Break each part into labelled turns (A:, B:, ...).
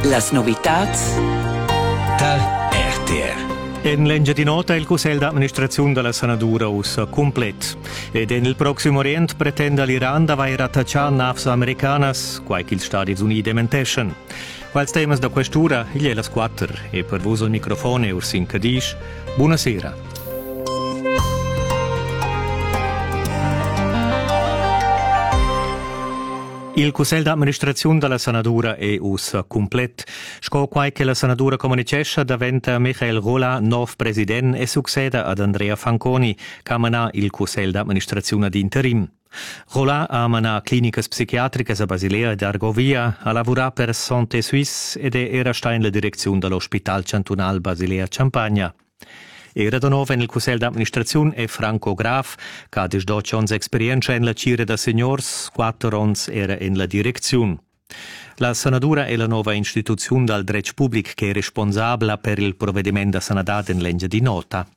A: Las novitats
B: da RTR.
C: En legge di nota il Consiglio d'amministrazione della Sanadura usa complet. Ed nel prossimo Oriente pretende l'Iran davai rattacciare naves americanas, quai che il Stati Uniti dementescen. Quals temas da questura, il è las 4 e per voi il microfono Ursin Cadish. Buonasera. Il Consiglio d'amministrazione della Sanadura è usa complet. Sco quai che la Sanadura comunicesce diventa Michael Rola nuovo presidente e succede ad Andrea Fanconi, che mena il Consiglio d'amministrazione ad interim. Rola ha mena cliniche psichiatriche a Basilea ed Argovia, ha lavorato per Santé Suisse ed era sta in la direzione dell'Hospital Cantonal Basilea Champagna. Era da nuovo nel Consiglio d'amministrazione è Franco Graf, che ha 12 anni esperienza in la cira da seniors, 4 anni era in la direzione. La Sanadura è la nuova istituzione del diritto pubblico che è responsabile per il provvedimento da sanità in legge di nota.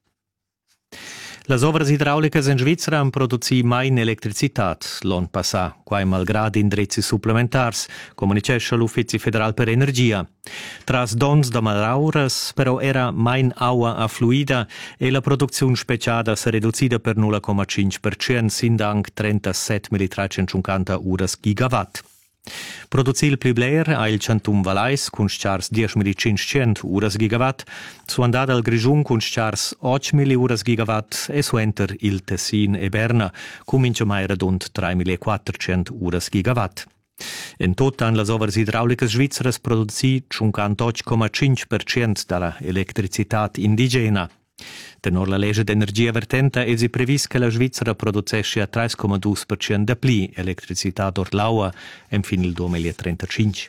C: Las ovras idraulicas in Svizzera han produzi mai in electricitat l'anno passato, quai malgrado indrezzi supplementars, comunicesce l'Ufficio Federal per Energia. Tras dons da malauras, però era mai in aua affluida e la produzione speciata si riducida per 0,5% sin dank 37.350 uras gigawatt. Producil più bler a il Canton Valais con schars 10.500 uras gigawatt, su andata al Grigiun con schars 8.000 uras gigawatt e su enter il Tessin e Berna comincia mai radund 3.400 uras gigawatt. In tutto han las ovras idraulicas svizzeras produzi 58,5% dalla elettricitat indigena. Tenor la legge d'energia vertente è previsto che la Svizzera producesce 3,2% da pli elettricità d'orlaua in fine il 2035.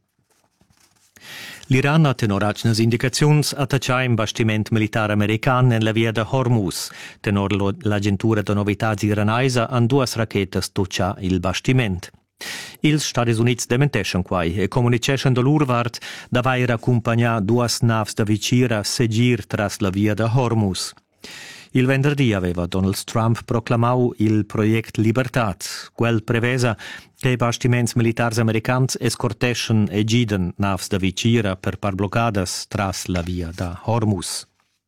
C: L'Iran ha tenorat nas indicazions attacciare un bastimento militare americano nella via da Hormuz. Tenor l'agentura de novitats iranaisa han 2 rachetas toccia il bastimento. Ils Stati Uniti dementeschen quai e comuniceschen dall'urvart davai accompagnare 2 naves da vicira segir tras la via da Hormuz. Il venerdì aveva Donald Trump proclamato il progetto Libertat, quel prevesa che i bastimenti militari americani escorteschen e giden naves da vicira per par bloccadas tras la via da Hormuz.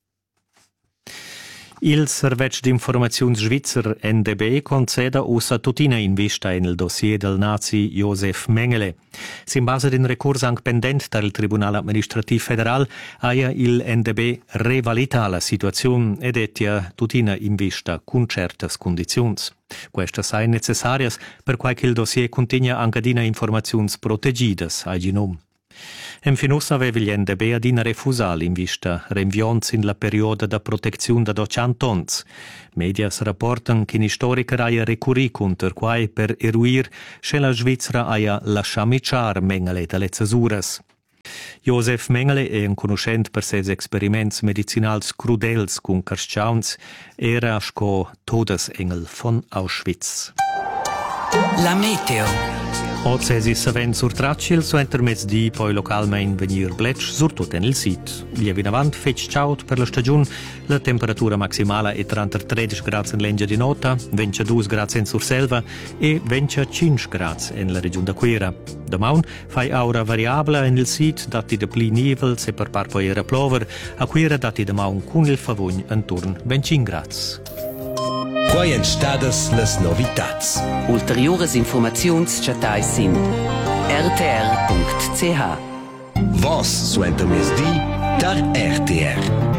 C: Il Servizio di Informazione Svizzer NDB concede usa tutina in vista nel dossier del nazi Josef Mengele. Si in base in ricorso anche pendente dal Tribunale Amministrativo Federale, aia il NDB revalita la situazione ed etia tutina in vista con certe condizioni. Queste sono necessarie per quai che il dossier contiene anche informazioni protegite ai genom. In finus aveva gli NDB ad in refusal in vista rinvianza in la periodo da protezione da 200 anni. Medias rapportan che in storica aia ricurri contro quai per eruir che la Svizzera aia lasciamiciar Mengele dalle cesuras. Josef Mengele è un conoscente per ses experiments medicinals crudels con Karschauns, era sco Todesengel von Auschwitz.
A: La meteo.
C: Oggi si vende sur Tracil, su intermezzi poi localmente venir bletch sur tutto il sito. Lievi in avanti, fece ciao per la stagione, la temperatura maximale è 33 gradi in Lengia di Nota, 22 gradi in Surselva e 25 gradi in la regione d'Aquera. Domani fai aura variabile in il sito, dati da pli nivel, se per par poi era plover, Aquera dati domani con il favogn intorno 25 gradi.
B: Quai entstadas las novitats.
A: Ulteriores informazions chatai sin rtr.ch.
B: Vos suenter mes di dar RTR.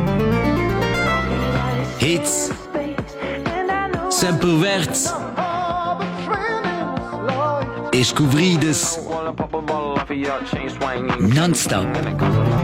B: Hits. Sempre verts. Escovrides.
A: Non-stop.